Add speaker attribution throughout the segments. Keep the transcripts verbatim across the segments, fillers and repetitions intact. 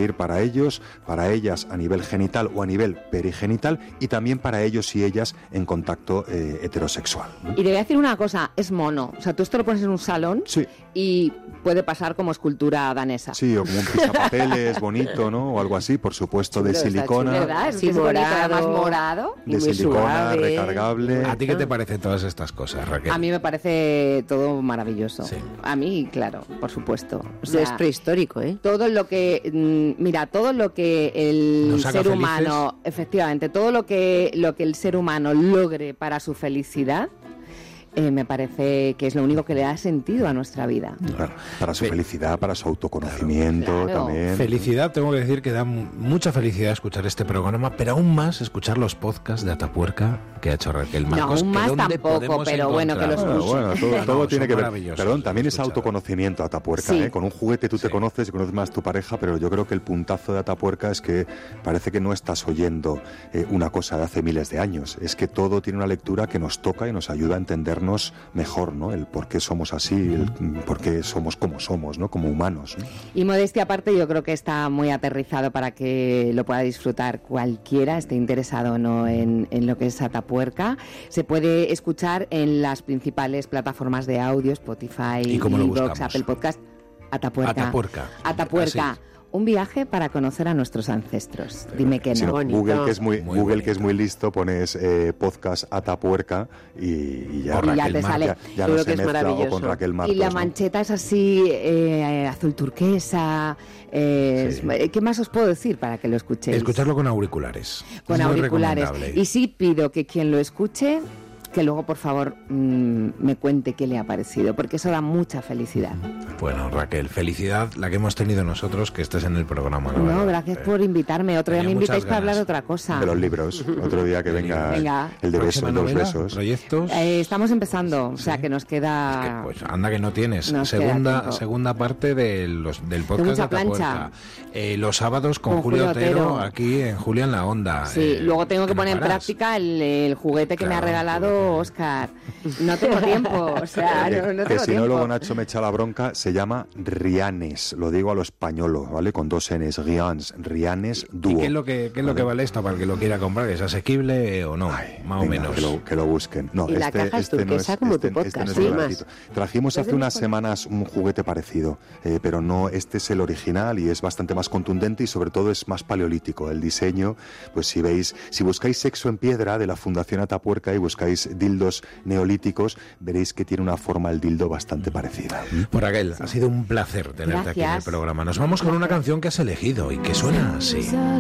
Speaker 1: ir para ellos, para ellas a nivel genital o a nivel perigenital, y también para ellos y ellas en contacto eh, heterosexual.
Speaker 2: Y te voy a decir una cosa, es mono. O sea, tú esto lo pones en un salón
Speaker 1: sí.
Speaker 2: y puede pasar como escultura danesa.
Speaker 1: Sí, o como un pisapapeles bonito, ¿no? O algo así, por supuesto, de
Speaker 2: Chulo,
Speaker 1: silicona.
Speaker 2: Chulo, ¿verdad? Es sí, es bonito, además morado.
Speaker 1: De silicona,
Speaker 2: suave.
Speaker 1: recargable.
Speaker 3: ¿A ti qué te parecen todas estas cosas, Raquel?
Speaker 2: A mí me parece todo maravilloso.
Speaker 3: Sí.
Speaker 2: A mí, claro, por supuesto. O
Speaker 4: sea, es prehistórico, ¿eh?
Speaker 2: Todo lo que, mira, todo lo que el ser
Speaker 3: felices.
Speaker 2: humano, efectivamente, todo lo que lo que el ser humano logre para su felicidad, Eh, me parece que es lo único que le da sentido a nuestra vida.
Speaker 1: Claro, para su felicidad, para su autoconocimiento
Speaker 2: claro.
Speaker 1: también.
Speaker 3: Felicidad, tengo que decir que da mucha felicidad escuchar este programa, pero aún más escuchar los podcasts de Atapuerca que ha hecho Raquel Marcos.
Speaker 2: No, aún más tampoco, pero bueno, que los
Speaker 1: Bueno, bueno, todo, todo
Speaker 3: no,
Speaker 1: tiene que ver. Perdón, también es
Speaker 3: escuchar.
Speaker 1: autoconocimiento, Atapuerca.
Speaker 2: Sí.
Speaker 1: ¿eh? Con un juguete tú te
Speaker 3: Sí.
Speaker 1: conoces y conoces más tu pareja, pero yo creo que el puntazo de Atapuerca es que parece que no estás oyendo eh, una cosa de hace miles de años. Es que todo tiene una lectura que nos toca y nos ayuda a entendernos mejor, ¿no? El por qué somos así, el por qué somos como somos, ¿no? Como humanos, ¿no?
Speaker 2: Y modestia aparte, yo creo que está muy aterrizado para que lo pueda disfrutar cualquiera, esté interesado o no en, en lo que es Atapuerca. Se puede escuchar en las principales plataformas de audio, Spotify,
Speaker 3: ¿Y cómo lo
Speaker 2: iVoox,
Speaker 3: buscamos?
Speaker 2: Apple Podcast. Atapuerca.
Speaker 3: Atapuerca.
Speaker 2: Atapuerca.
Speaker 3: Así.
Speaker 2: Un viaje para conocer a nuestros ancestros. Dime que
Speaker 1: Si
Speaker 2: no.
Speaker 1: no, Google, que es muy,
Speaker 3: Muy
Speaker 1: Google que es
Speaker 3: bonito.
Speaker 1: muy listo, pones eh, podcast Atapuerca y, y ya,
Speaker 3: Por
Speaker 2: Y ya
Speaker 3: Raquel
Speaker 2: te
Speaker 3: Mar-
Speaker 2: sale.
Speaker 1: ya, ya
Speaker 4: Seguro
Speaker 1: no
Speaker 4: que
Speaker 1: se
Speaker 4: es
Speaker 1: mezcla o
Speaker 4: maravilloso.
Speaker 1: con Raquel Marcos.
Speaker 2: Y la
Speaker 1: ¿no?
Speaker 2: mancheta es así, eh, azul turquesa. eh,
Speaker 1: Sí.
Speaker 2: es- ¿Qué más os puedo decir para que lo escuchéis?
Speaker 3: Escucharlo con auriculares.
Speaker 2: Con
Speaker 3: Es muy
Speaker 2: auriculares.
Speaker 3: recomendable.
Speaker 2: Y sí pido que quien lo escuche, que luego por favor mmm, me cuente qué le ha parecido, porque eso da mucha felicidad.
Speaker 3: Bueno, Raquel, felicidad la que hemos tenido nosotros que estés en el programa. la
Speaker 2: No,
Speaker 3: verdad.
Speaker 2: gracias
Speaker 3: Eh,
Speaker 2: por invitarme. Otro día
Speaker 3: tenía
Speaker 2: me invitáis
Speaker 3: muchas
Speaker 2: para hablar de
Speaker 3: ganas.
Speaker 2: otra cosa.
Speaker 1: De los libros. Otro día que venga,
Speaker 2: Venga.
Speaker 1: el de besos,
Speaker 3: Próxima
Speaker 1: los
Speaker 3: novela,
Speaker 1: besos.
Speaker 3: proyectos.
Speaker 2: Eh, estamos empezando, o sea
Speaker 3: Sí.
Speaker 2: que nos queda...
Speaker 3: Es que, pues anda que no tienes.
Speaker 2: Nos queda
Speaker 3: Segunda
Speaker 2: tiempo.
Speaker 3: segunda parte de los, del podcast
Speaker 2: mucha
Speaker 3: de Atapuerca.
Speaker 2: plancha.
Speaker 3: Eh, los sábados con,
Speaker 2: Con
Speaker 3: Julio
Speaker 2: Julio
Speaker 3: Otero,
Speaker 2: Otero.
Speaker 3: aquí en Julia en la Onda.
Speaker 2: Sí,
Speaker 3: Eh,
Speaker 2: luego tengo que
Speaker 3: no
Speaker 2: poner en
Speaker 3: paras.
Speaker 2: práctica el, el juguete que me ha
Speaker 3: Claro,
Speaker 2: regalado
Speaker 3: claro.
Speaker 2: Oscar. No tengo tiempo, o sea,
Speaker 1: Oye,
Speaker 2: no, no
Speaker 1: que
Speaker 2: tengo
Speaker 1: si
Speaker 2: tiempo.
Speaker 1: no, luego Nacho me echa la bronca. Se llama Rianes, lo digo a lo españolo, ¿vale? Con dos N's, Rians, Rianes
Speaker 3: ¿Y
Speaker 1: Duo.
Speaker 3: qué es lo que, qué es lo que vale esto para el que lo quiera comprar? ¿Es asequible o no?
Speaker 1: Ay,
Speaker 3: Más
Speaker 1: venga,
Speaker 3: o menos.
Speaker 1: Que lo, que lo busquen. No,
Speaker 4: Y la
Speaker 1: este,
Speaker 4: caja es
Speaker 1: este no
Speaker 4: turquesa
Speaker 1: es,
Speaker 4: como
Speaker 1: este,
Speaker 4: tu
Speaker 1: este
Speaker 4: podcast,
Speaker 1: no es
Speaker 4: sí,
Speaker 1: el
Speaker 4: más.
Speaker 1: baratito. Trajimos hace unas semanas un juguete parecido, eh, pero no, este es el original y es bastante más contundente y sobre todo es más paleolítico. El diseño, pues si veis, si buscáis Sexo en Piedra de la Fundación Atapuerca y buscáis dildos neolíticos, veréis que tiene una forma el dildo bastante parecida.
Speaker 3: Pues Raquel, ha sido un placer tenerte aquí en el
Speaker 2: Gracias.
Speaker 3: programa. Nos vamos con una canción que has elegido y que suena así.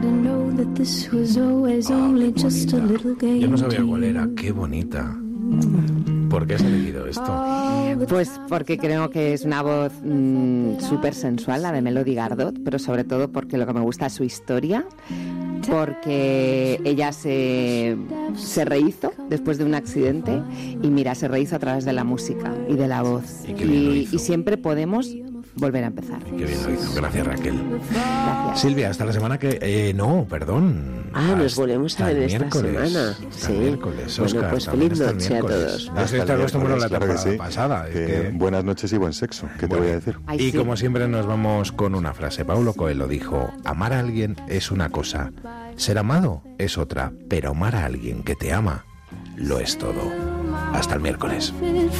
Speaker 3: Yo no sabía cuál era, qué bonita. ¿Por qué has elegido esto?
Speaker 2: Pues porque creo que es una voz mmm, súper sensual, la de Melody Gardot, pero sobre todo porque lo que me gusta es su historia, porque ella se, se rehizo después de un accidente y mira, se rehizo a través de la música y de la voz.
Speaker 3: Y qué bien lo
Speaker 2: Y,
Speaker 3: hizo.
Speaker 2: y siempre podemos volver a empezar.
Speaker 3: Qué bien lo hizo. Gracias, Raquel.
Speaker 2: Gracias.
Speaker 3: Silvia, hasta la semana que... Eh, no, perdón.
Speaker 4: Ah, nos
Speaker 3: Hasta
Speaker 4: volvemos a
Speaker 3: el
Speaker 4: ver esta
Speaker 3: miércoles.
Speaker 4: semana.
Speaker 3: Hasta
Speaker 4: Sí.
Speaker 3: el miércoles,
Speaker 4: Bueno,
Speaker 3: Óscar,
Speaker 4: pues
Speaker 3: también
Speaker 4: feliz
Speaker 3: hasta el
Speaker 4: noche a
Speaker 3: miércoles.
Speaker 4: todos.
Speaker 3: Yo
Speaker 1: Hasta
Speaker 3: estoy
Speaker 1: el
Speaker 3: acostumbrado a la
Speaker 1: miércoles, claro que
Speaker 3: temporada
Speaker 1: sí.
Speaker 3: pasada. es
Speaker 1: Que
Speaker 3: que-
Speaker 1: buenas noches y buen sexo, ¿qué te
Speaker 3: Bueno.
Speaker 1: voy a decir?
Speaker 2: Ay,
Speaker 3: Y
Speaker 2: sí.
Speaker 3: como siempre nos vamos con una frase. Paulo Coelho dijo, amar a alguien es una cosa, ser amado es otra, pero amar a alguien que te ama lo es todo. Hasta el miércoles.